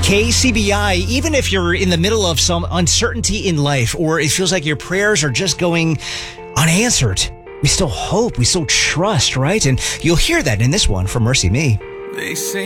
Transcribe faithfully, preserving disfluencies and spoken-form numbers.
K C B I, even if you're in the middle of some uncertainty in life or it feels like your prayers are just going unanswered, we still hope, we still trust, right? And you'll hear that in this one from Mercy Me. They say